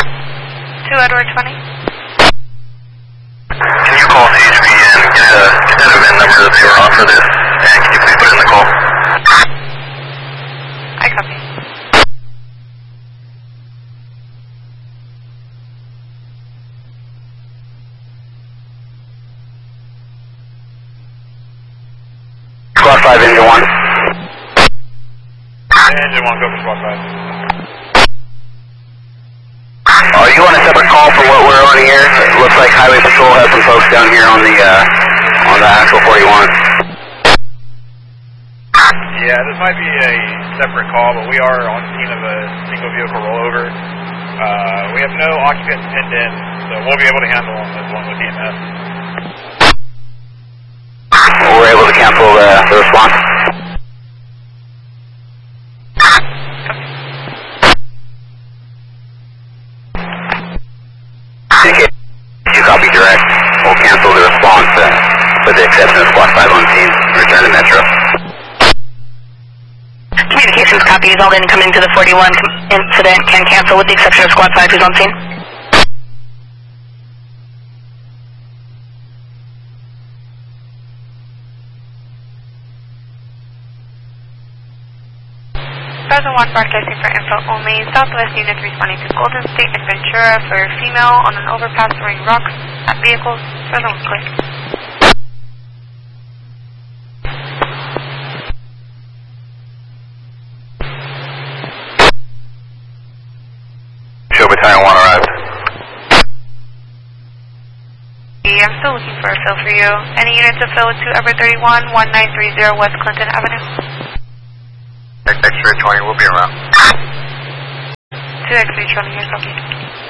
2 Edward 20. Can you call CHP and get a VIN number that they were on for this? And can you please put it in the call? I copy. Squad 5, Engine 1. Engine 1, go for Squad 5. Are you on a separate call from what we're on here? It looks like Highway Patrol has some folks down here on the actual 41. Yeah, this might be a separate call, but we are on scene of a single vehicle rollover. We have no occupants pinned in, so we'll be able to handle this one with EMS. We're able to cancel the response. You copy direct. We'll cancel the response with the exception of Squad 5 on scene. Return to Metro. Communications copies. All incoming to the 41 incident can cancel with the exception of Squad 5 who's on scene. Present 1 broadcasting for info only. Southwest Unit 320 to Golden State and Ventura for female on an overpass throwing rocks at vehicles. Present 1 clear. Show Battalion 1 arrived. I'm still looking for a fill for you. Any units of fill to Ever 31, 1930 West Clinton Avenue? X-ray 20, we'll be around. 2 X-ray 20 here, copy.